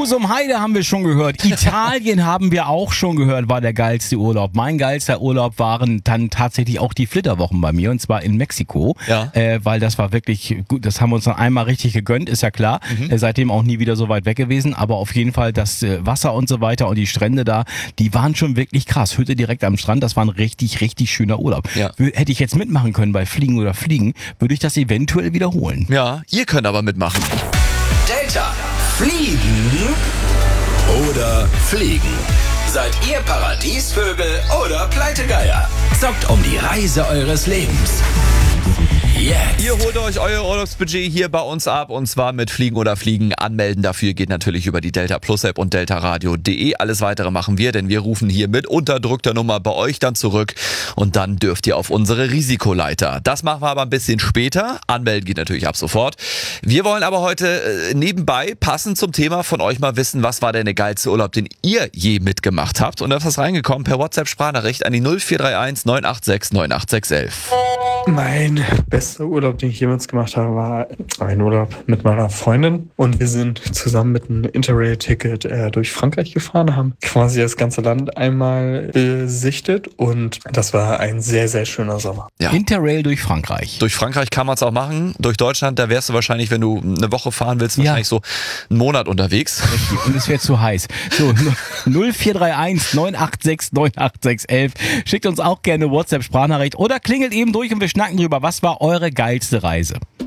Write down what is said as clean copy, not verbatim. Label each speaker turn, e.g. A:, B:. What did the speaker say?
A: Husum Heide haben wir schon gehört. Italien haben wir auch schon gehört, war der geilste Urlaub. Mein geilster Urlaub waren dann tatsächlich auch die Flitterwochen bei mir, und zwar in Mexiko.
B: Ja.
A: Weil das war wirklich gut, das haben wir uns dann einmal richtig gegönnt, ist ja klar. Seitdem auch nie wieder so weit weg gewesen, aber auf jeden Fall das Wasser und so weiter und die Strände da, die waren schon wirklich krass. Hütte direkt am Strand, das war ein richtig, richtig schöner Urlaub.
B: Ja.
A: Hätte ich jetzt mitmachen können bei Fliegen oder Fliegen, würde ich das eventuell wiederholen.
B: Ja, ihr könnt aber mitmachen.
C: Delta fliegen oder fliegen? Seid ihr Paradiesvögel oder Pleitegeier? Zockt um die Reise eures Lebens. Jetzt.
B: Ihr holt euch euer Urlaubsbudget hier bei uns ab, und zwar mit Fliegen oder Fliegen. Anmelden dafür geht natürlich über die Delta Plus App und deltaradio.de. Alles weitere machen wir, denn wir rufen hier mit unterdrückter Nummer bei euch dann zurück und dann dürft ihr auf unsere Risikoleiter. Das machen wir aber ein bisschen später. Anmelden geht natürlich ab sofort. Wir wollen aber heute nebenbei passend zum Thema von euch mal wissen, was war denn der geilste Urlaub, den ihr je mitgemacht habt. Und da ist was reingekommen per WhatsApp-Sprachnachricht an die 0431 986 98611.
D: Mein bester Urlaub, den ich jemals gemacht habe, war ein Urlaub mit meiner Freundin. Und wir sind zusammen mit einem Interrail-Ticket durch Frankreich gefahren, haben quasi das ganze Land einmal besichtet. Und das war ein sehr, sehr schöner Sommer.
B: Ja.
A: Interrail durch Frankreich.
B: Durch Frankreich kann man es auch machen. Durch Deutschland, da wärst du wahrscheinlich, wenn du eine Woche fahren willst, wahrscheinlich so einen Monat unterwegs.
A: Richtig. Und es wäre zu heiß. So, 0431 986 98611. Schickt uns auch gerne WhatsApp-Sprachnachricht oder klingelt eben durch und wir schnacken drüber. Was war eure geilste Reise?